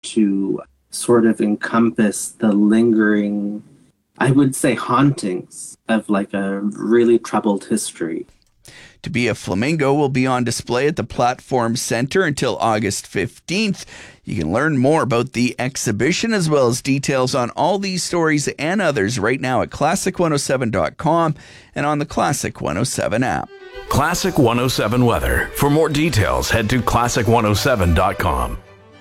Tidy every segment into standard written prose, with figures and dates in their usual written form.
to sort of encompass the lingering, I would say, hauntings of like a really troubled history. To Be a Flamingo will be on display at the Platform Center until August 15th. You can learn more about the exhibition as well as details on all these stories and others right now at classic107.com and on the Classic 107 app. Classic 107 weather. For more details, head to classic107.com.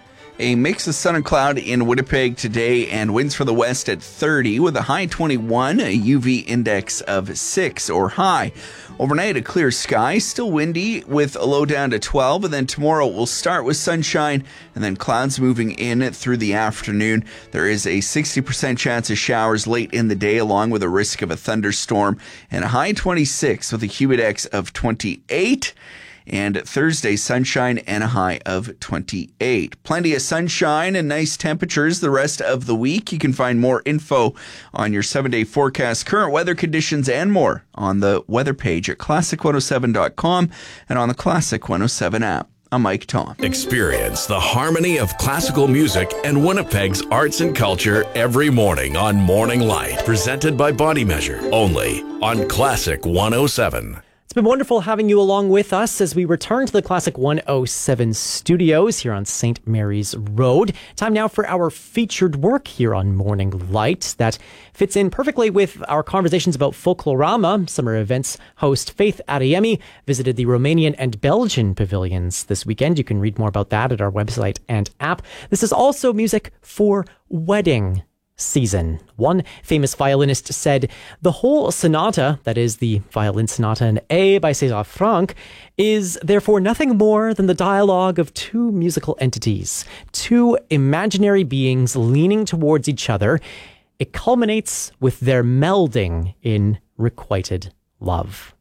A mix of sun and cloud in Winnipeg today and winds for the west at 30 with a high 21, a UV index of 6 or high. Overnight, a clear sky, still windy with a low down to 12. And then tomorrow we'll start with sunshine and then clouds moving in through the afternoon. There is a 60% chance of showers late in the day along with a risk of a thunderstorm and a high 26 with a humidex of 28. And Thursday, sunshine and a high of 28. Plenty of sunshine and nice temperatures the rest of the week. You can find more info on your 7-day forecast, current weather conditions, and more on the weather page at classic107.com and on the Classic 107 app. I'm Mike Tom. Experience the harmony of classical music and Winnipeg's arts and culture every morning on Morning Light. Presented by Body Measure, only on Classic 107. It's been wonderful having you along with us as we return to the Classic 107 studios here on St. Mary's Road. Time now for our featured work here on Morning Light that fits in perfectly with our conversations about Folklorama. Summer events host Faith Adeyemi visited the Romanian and Belgian pavilions this weekend. You can read more about that at our website and app. This is also music for wedding season. One famous violinist said, "The whole sonata, that is the violin sonata in A by César Franck, is therefore nothing more than the dialogue of two musical entities, two imaginary beings leaning towards each other. It culminates with their melding in requited love."